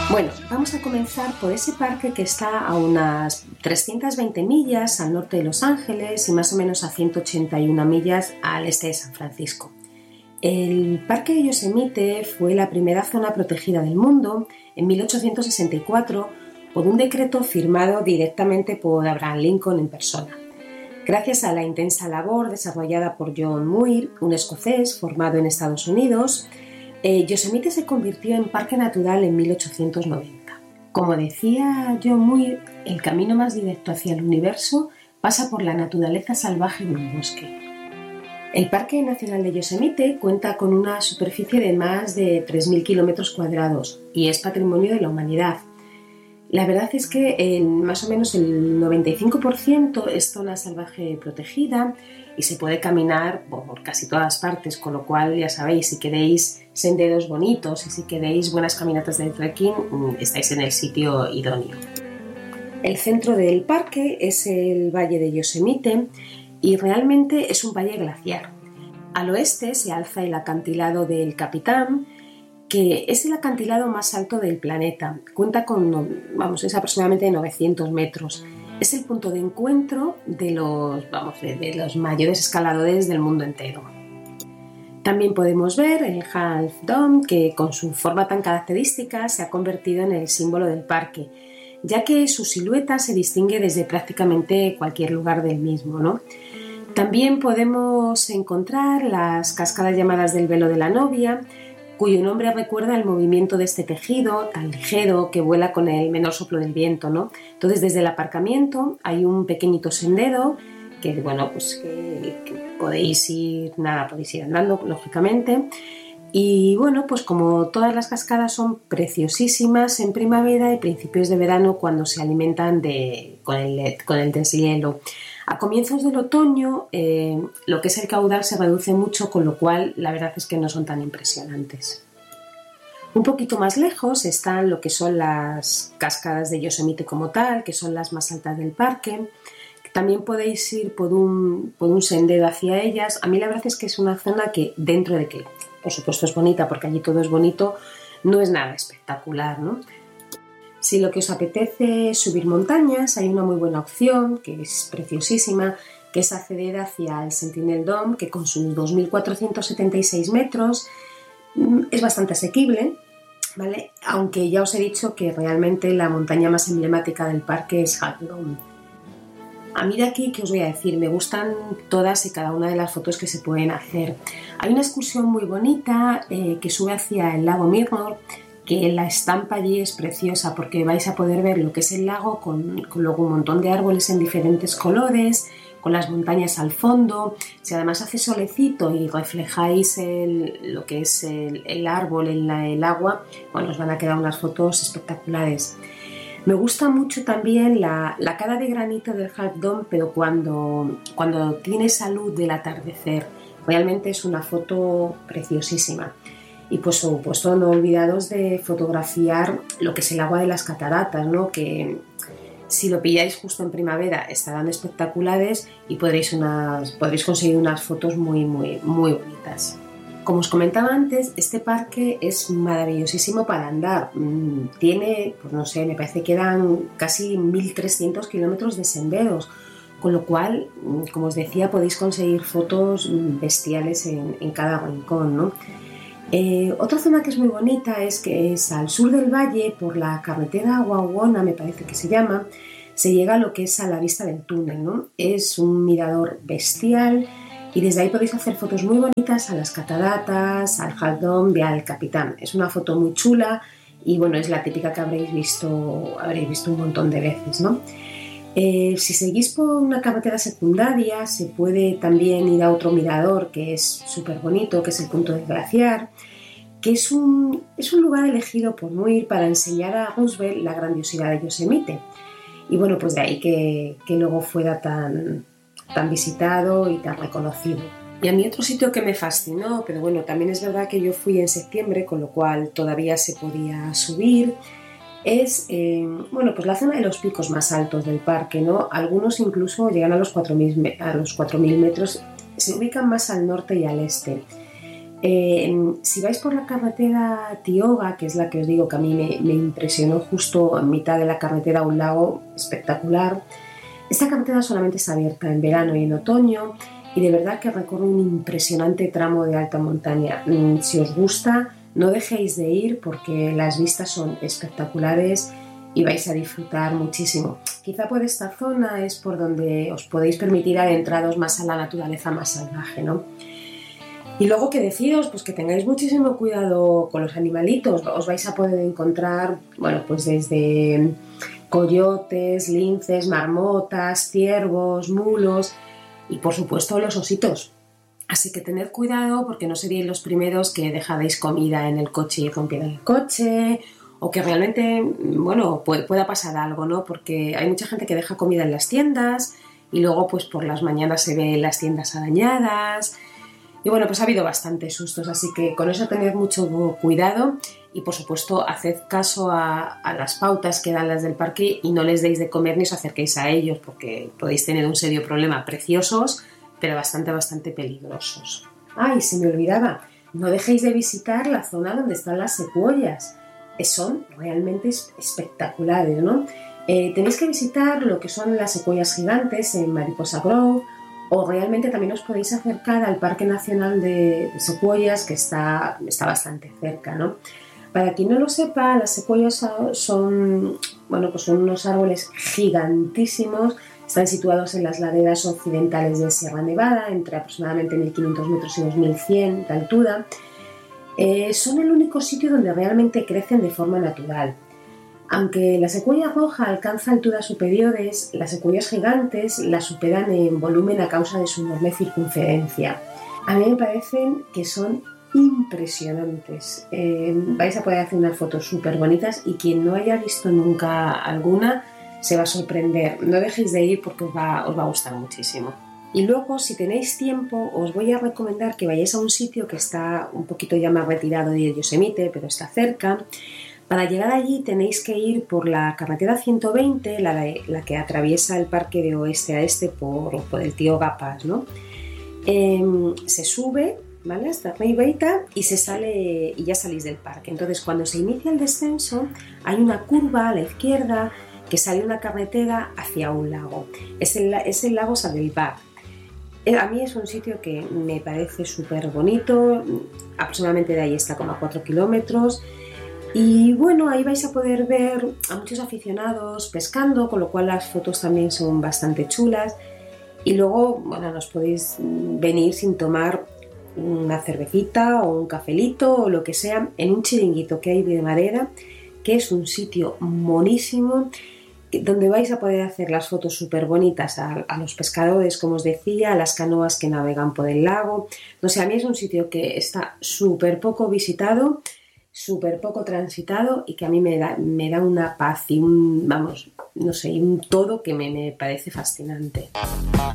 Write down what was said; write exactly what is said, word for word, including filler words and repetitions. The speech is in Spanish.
Bueno, vamos a comenzar por ese parque que está a unas trescientas veinte millas al norte de Los Ángeles y más o menos a ciento ochenta y una millas al este de San Francisco. El Parque de Yosemite fue la primera zona protegida del mundo en mil ochocientos sesenta y cuatro por un decreto firmado directamente por Abraham Lincoln en persona. Gracias a la intensa labor desarrollada por John Muir, un escocés formado en Estados Unidos, Eh, Yosemite se convirtió en parque natural en mil ochocientos noventa. Como decía John Muir, el camino más directo hacia el universo pasa por la naturaleza salvaje de un bosque. El Parque Nacional de Yosemite cuenta con una superficie de más de tres mil kilómetros cuadrados y es patrimonio de la humanidad. La verdad es que el, más o menos el noventa y cinco por ciento es zona salvaje protegida y se puede caminar por casi todas partes, con lo cual ya sabéis, si queréis senderos bonitos y si queréis buenas caminatas de trekking, estáis en el sitio idóneo. El centro del parque es el Valle de Yosemite y realmente es un valle glaciar. Al oeste se alza el acantilado del Capitán, que es el acantilado más alto del planeta. Cuenta con, vamos, es aproximadamente novecientos metros. Es el punto de encuentro de los, vamos, de, de los mayores escaladores del mundo entero. También podemos ver el Half Dome, que con su forma tan característica se ha convertido en el símbolo del parque, ya que su silueta se distingue desde prácticamente cualquier lugar del mismo, ¿no? También podemos encontrar las cascadas llamadas del Velo de la Novia, cuyo nombre recuerda el movimiento de este tejido tan ligero que vuela con el menor soplo del viento, ¿no? Entonces, desde el aparcamiento hay un pequeñito sendero que, bueno, pues que, que podéis ir, nada, podéis ir andando, lógicamente. Y bueno, pues como todas las cascadas son preciosísimas en primavera y principios de verano cuando se alimentan de, con, el, con el deshielo. A comienzos del otoño eh, lo que es el caudal se reduce mucho, con lo cual la verdad es que no son tan impresionantes. Un poquito más lejos están lo que son las cascadas de Yosemite como tal, que son las más altas del parque. También podéis ir por un, por un sendero hacia ellas. A mí la verdad es que es una zona que, dentro de que por supuesto es bonita porque allí todo es bonito, no es nada espectacular, ¿no? Si lo que os apetece es subir montañas, hay una muy buena opción, que es preciosísima, que es acceder hacia el Sentinel Dome, que con sus dos mil cuatrocientos setenta y seis metros es bastante asequible, ¿vale? Aunque ya os he dicho que realmente la montaña más emblemática del parque es Half Dome. A mí de aquí, ¿qué os voy a decir? Me gustan todas y cada una de las fotos que se pueden hacer. Hay una excursión muy bonita eh, que sube hacia el lago Mirror, que la estampa allí es preciosa porque vais a poder ver lo que es el lago con, con luego un montón de árboles en diferentes colores, con las montañas al fondo. Si además hace solecito y reflejáis el, lo que es el, el árbol en la, el agua, bueno, os van a quedar unas fotos espectaculares. Me gusta mucho también la, la cara de granito del Half Dome, pero cuando, cuando tiene esa luz del atardecer. Realmente es una foto preciosísima. Y por supuesto no olvidaros de fotografiar lo que es el agua de las cataratas, ¿no? Que si lo pilláis justo en primavera estarán espectaculares y podréis, unas, podréis conseguir unas fotos muy, muy, muy bonitas. Como os comentaba antes, este parque es maravillosísimo para andar. Tiene, pues no sé, me parece que eran casi mil trescientos kilómetros de senderos, con lo cual, como os decía, podéis conseguir fotos bestiales en, en cada rincón, ¿no? Eh, otra zona que es muy bonita es que es al sur del valle, por la carretera Wawona, me parece que se llama, se llega a lo que es a la vista del túnel, ¿no? Es un mirador bestial y desde ahí podéis hacer fotos muy bonitas a las cataratas, al Half Dome y al Capitán. Es una foto muy chula y bueno, es la típica que habréis visto, habréis visto un montón de veces, ¿no? Eh, si seguís por una carretera secundaria se puede también ir a otro mirador que es súper bonito, que es el Punto del Glaciar, que es un, es un lugar elegido por Muir para enseñar a Roosevelt la grandiosidad de Yosemite. Y bueno, pues de ahí que, que luego fuera tan, tan visitado y tan reconocido. Y a mí otro sitio que me fascinó, pero bueno, también es verdad que yo fui en septiembre, con lo cual todavía se podía subir, es eh, bueno, pues la zona de los picos más altos del parque, ¿no? Algunos incluso llegan a los cuatro mil metros, se ubican más al norte y al este. Eh, si vais por la carretera Tioga, que es la que os digo que a mí me, me impresionó, justo en mitad de la carretera un lago espectacular. Esta carretera solamente está abierta en verano y en otoño y de verdad que recorre un impresionante tramo de alta montaña. Si os gusta, no dejéis de ir porque las vistas son espectaculares y vais a disfrutar muchísimo. Quizá por esta zona es por donde os podéis permitir adentraros más a la naturaleza más salvaje, ¿no? Y luego que deciros, pues que tengáis muchísimo cuidado con los animalitos. Os vais a poder encontrar, bueno, pues desde coyotes, linces, marmotas, ciervos, mulos y por supuesto los ositos. Así que tened cuidado porque no seríais los primeros que dejaréis comida en el coche y rompieran el coche, o que realmente, bueno, pueda pasar algo, ¿no? Porque hay mucha gente que deja comida en las tiendas y luego pues por las mañanas se ven las tiendas arañadas. Y bueno, pues ha habido bastantes sustos, así que con eso tened mucho cuidado y por supuesto haced caso a, a las pautas que dan las del parque y no les deis de comer ni os acerquéis a ellos porque podéis tener un serio problema. Preciosos, pero bastante, bastante peligrosos. ¡Ay, se me olvidaba! No dejéis de visitar la zona donde están las secuoyas. Son realmente espectaculares, ¿no? Eh, tenéis que visitar lo que son las secuoyas gigantes en Mariposa Grove, o realmente también os podéis acercar al Parque Nacional de Secuoyas, que está, está bastante cerca, ¿no? Para quien no lo sepa, las secuoyas son, bueno, pues son unos árboles gigantísimos. Están situados en las laderas occidentales de Sierra Nevada, entre aproximadamente mil quinientos metros y dos mil cien de altura. Eh, son el único sitio donde realmente crecen de forma natural. Aunque la secuoya roja alcanza alturas superiores, las secuoyas gigantes la superan en volumen a causa de su enorme circunferencia. A mí me parecen que son impresionantes. Eh, vais a poder hacer unas fotos súper bonitas y quien no haya visto nunca alguna se va a sorprender. No dejéis de ir porque os va, os va a gustar muchísimo. Y luego, si tenéis tiempo, os voy a recomendar que vayáis a un sitio que está un poquito ya más retirado de Yosemite, pero está cerca. Para llegar allí tenéis que ir por la carretera ciento veinte, la, la que atraviesa el parque de oeste a este por, por el Tioga Pass, ¿no? Eh, se sube, ¿vale?, hasta Reybeita y se sale y ya salís del parque. Entonces, cuando se inicia el descenso, hay una curva a la izquierda que sale una carretera hacia un lago. Es el, es el lago Saddleback. A mí es un sitio que me parece súper bonito, aproximadamente de ahí está como a cuatro kilómetros. Y bueno, ahí vais a poder ver a muchos aficionados pescando, con lo cual las fotos también son bastante chulas. Y luego, bueno, nos podéis venir sin tomar una cervecita o un cafelito o lo que sea en un chiringuito que hay de madera, que es un sitio monísimo, donde vais a poder hacer las fotos súper bonitas a, a los pescadores, como os decía, a las canoas que navegan por el lago. No sé, a mí es un sitio que está súper poco visitado, súper poco transitado y que a mí me da, me da una paz y un, vamos, no sé, un todo que me, me parece fascinante.